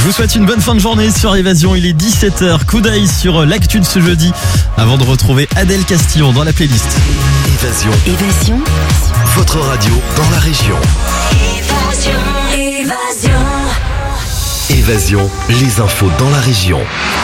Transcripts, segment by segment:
Je vous souhaite une bonne fin de journée sur Évasion. Il est 17h. Coup d'œil sur l'actu de ce jeudi avant de retrouver Adèle Castillon dans la playlist. Évasion. Votre radio dans la région. Évasion, les infos dans la région.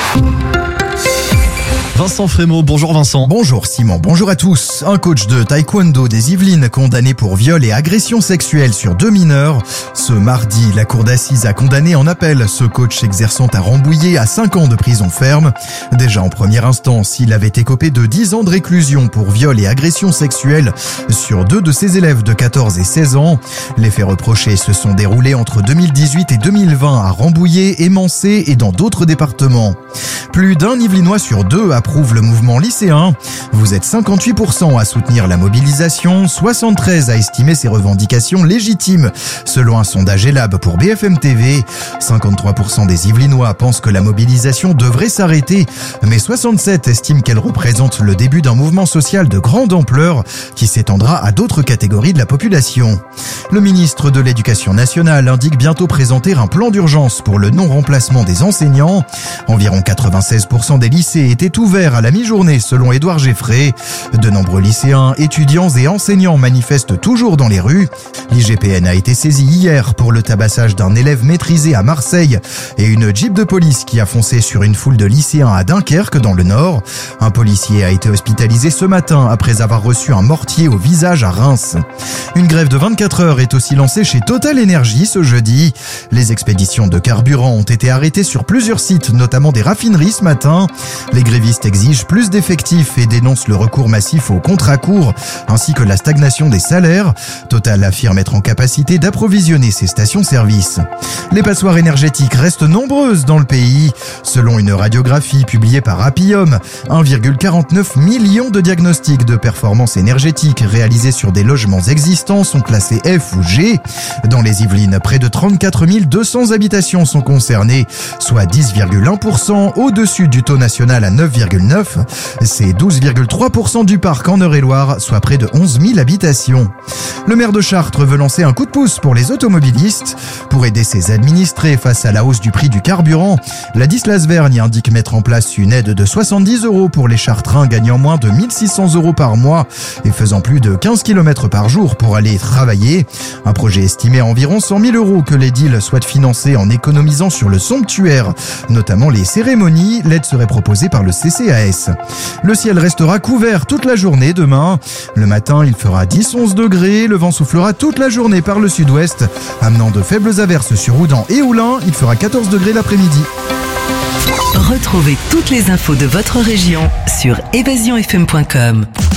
Vincent Frémaux, bonjour Vincent. Bonjour Simon, bonjour à tous. Un coach de taekwondo des Yvelines condamné pour viol et agression sexuelle sur 2 mineurs. Ce mardi, la cour d'assises a condamné en appel ce coach exerçant à Rambouillet à 5 ans de prison ferme. Déjà en première instance, il avait écopé de 10 ans de réclusion pour viol et agression sexuelle sur 2 de ses élèves de 14 et 16 ans. Les faits reprochés se sont déroulés entre 2018 et 2020 à Rambouillet, Émancé et dans d'autres départements. Plus d'un Yvelinois sur 2 approuve le mouvement lycéen. Vous êtes 58% à soutenir la mobilisation, 73% à estimer ces revendications légitimes, selon un sondage Elab pour BFM TV. 53% des Yvelinois pensent que la mobilisation devrait s'arrêter, mais 67% estiment qu'elle représente le début d'un mouvement social de grande ampleur qui s'étendra à d'autres catégories de la population. Le ministre de l'Éducation nationale indique bientôt présenter un plan d'urgence pour le non-remplacement des enseignants. Environ 96% des lycées étaient ouverts à la mi-journée selon Édouard Geffray. De nombreux lycéens, étudiants et enseignants manifestent toujours dans les rues. L'IGPN a été saisie hier pour le tabassage d'un élève maîtrisé à Marseille et une Jeep de police qui a foncé sur une foule de lycéens à Dunkerque dans le Nord. Un policier a été hospitalisé ce matin après avoir reçu un mortier au visage à Reims. Une grève de 24 heures est aussi lancée chez Total Energy ce jeudi. Les expéditions de carburant ont été arrêtées sur plusieurs sites, notamment des raffineries ce matin. Les grévistes exigent plus d'effectifs et dénoncent le recours massif aux contrats courts ainsi que la stagnation des salaires. Total affirme être en capacité d'approvisionner ses stations-service. Les passoires énergétiques restent nombreuses dans le pays. Selon une radiographie publiée par Appium, 1,49 million de diagnostics de performance énergétique réalisés sur des logements existants sont classés F ou G. Dans les Yvelines, près de 34 200 habitations sont concernées, soit 10,1% au-dessus du taux national à 9,9%. C'est 12,3% du parc en Eure-et-Loire, soit près de 11 000 habitations. Le maire de Chartres veut lancer un coup de pouce pour les automobilistes. Pour aider ses administrés face à la hausse du prix du carburant, la Dislas-Vergne indique mettre en place une aide de 70 € pour les Chartrains gagnant moins de 1 600 € par mois et faisant plus de 15 km par jour pour aller travailler. Un projet estimé à environ 100 000 € que l'édile souhaite financer en économisant sur le somptuaire, notamment les cérémonies. L'aide serait proposée par le CCAS. Le ciel restera couvert toute la journée demain. Le matin, il fera 10-11 degrés. Le vent soufflera toute la journée par le sud-ouest, amenant de faibles averses sur Houdan et Oulin. Il fera 14 degrés l'après-midi. Retrouvez toutes les infos de votre région sur évasionfm.com.